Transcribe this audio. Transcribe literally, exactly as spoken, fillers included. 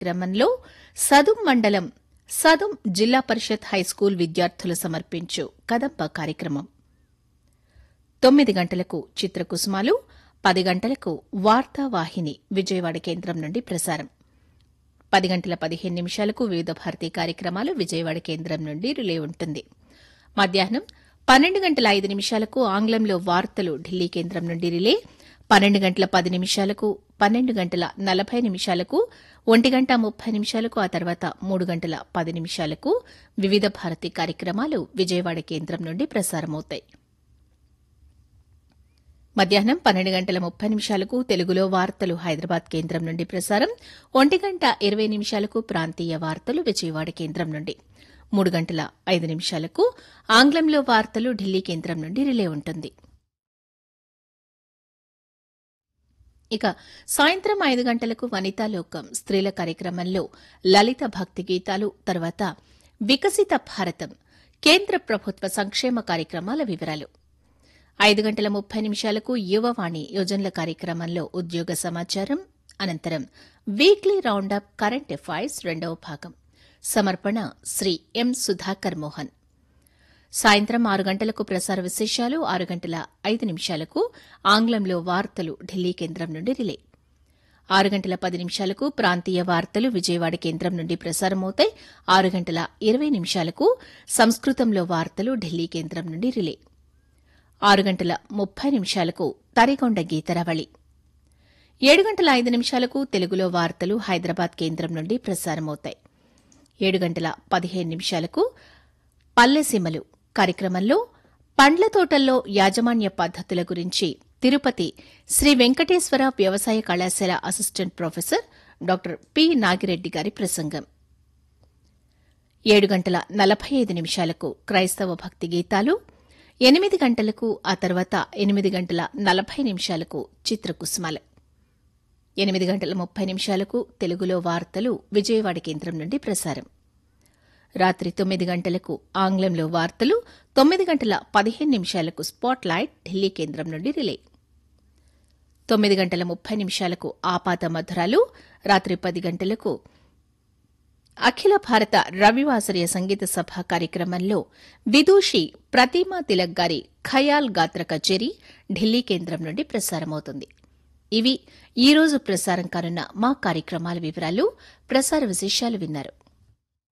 క్రమంలో సదుం మండలం సదుం జిల్లా పరిషత్ హైస్కూల్ విద్యార్థులు సమర్పించు కదంబ కార్యక్రమం. తొమ్మిది గంటలకు చిత్రకుసుమాలు, పది గంటలకు వార్తావాహిని విజయవాడ కేంద్రం నుండి ప్రసారం. పది గంటల పదిహేను నిమిషాలకు వివిధ భారతీ కార్యక్రమాలు విజయవాడ కేంద్రం నుండి రిలే ఉంటుంది. మధ్యాహ్నం పన్నెండు గంటల ఐదు నిమిషాలకు ఆంగ్లంలో వార్తలు ఢిల్లీ కేంద్రం నుండి రిలే. పన్నెండు గంటల పది నిమిషాలకు, పన్నెండు గంటల నలభై నిమిషాలకు, ఒంటి గంట ముప్పై నిమిషాలకు, ఆ తర్వాత మూడు గంటల పది నిమిషాలకు వివిధ భారతీ కార్యక్రమాలు విజయవాడ కేంద్రం నుండి ప్రసారమవుతాయి. మధ్యాహ్నం పన్నెండు గంటల ముప్పై నిమిషాలకు తెలుగులో వార్తలు హైదరాబాద్ కేంద్రం నుండి ప్రసారం. ఒంటి గంట ఇరవై నిమిషాలకు ప్రాంతీయ వార్తలు విజయవాడ కేంద్రం నుండి. మూడు గంటల ఐదు నిమిషాలకు ఆంగ్లంలో వార్తలు ఢిల్లీ కేంద్రం నుండి రిలే ఉంటుంది. ఇక సాయంత్రం ఐదు గంటలకు వనితాలోకం స్త్రీల కార్యక్రమంలో లలిత భక్తి గీతాలు, తర్వాత వికసిత భారతం కేంద్ర ప్రభుత్వ సంక్షేమ కార్యక్రమాల వివరాలు. ఐదు గంటల ముప్పై నిమిషాలకు యువవాణి యోజనల కార్యక్రమంలో ఉద్యోగ సమాచారం, అనంతరం వీక్లీ రౌండప్ కరెంట్ అఫైర్స్ రెండవ భాగం. సమర్పణ శ్రీ ఎం సుధాకర్ మోహన్. సాయంత్రం ఆరు గంటలకు ప్రసార విశేషాలు, ఆరు గంటల ఐదు నిమిషాలకు ఆంగ్లంలో వార్తలు ఢిల్లీ కేంద్రం నుండి రిలే. ఆరు గంటల పది నిమిషాలకు ప్రాంతీయ వార్తలు విజయవాడ కేంద్రం నుండి ప్రసారమవుతాయి. ఆరు గంటల ఇరవై నిమిషాలకు సంస్కృతంలో వార్తలు ఢిల్లీ కేంద్రం నుండి రిలే. ఆరు గంటల ముప్పై నిమిషాలకు తరిగొండ గీతరవళి. ఏడు గంటల ఐదు నిమిషాలకు తెలుగులో వార్తలు హైదరాబాద్ కేంద్రం నుండి ప్రసారమవుతాయి. ఏడు గంటల పదిహేను నిమిషాలకు పల్లెసీమలు కార్యక్రమంలో పండ్ల తోటల్లో యాజమాన్య పద్దతుల గురించి తిరుపతి శ్రీ వెంకటేశ్వర వ్యవసాయ కళాశాల assistant professor doctor P Nagireddy గారి ప్రసంగం. ఏడు గంటల నలభై ఐదు నిమిషాలకు క్రైస్తవ భక్తి గీతాలు. ఎనిమిది గంటలకు, ఆ తర్వాత ఎనిమిది గంటల నలభై నిమిషాలకు చిత్రకుసుమాలు. ఎనిమిది గంటల ముప్పై నిమిషాలకు తెలుగులో వార్తలు విజయవాడ కేంద్రం నుండి ప్రసారం. రాత్రి తొమ్మిది గంటలకు ఆంగ్లంలో వార్తలు, తొమ్మిది గంటల పదిహేను నిమిషాలకు స్పాట్ లైట్ ఢిల్లీ కేంద్రం నుండి రిలే. తొమ్మిది గంటల ముప్పై నిమిషాలకు ఆపాత మధురాలు. రాత్రి పది గంటలకు అఖిల భారత రవివాసరీయ సంగీత సభ కార్యక్రమంలో విదూషి ప్రతిమా తిలక్ గారి ఖయాల్ గాత్ర కచేరీ ఢిల్లీ కేంద్రం నుండి ప్రసారమవుతుంది. ఇవి ఈ రోజు ప్రసారం కానున్న మా కార్యక్రమాల వివరాలు. ప్రసార విశేషాలు విన్నారు.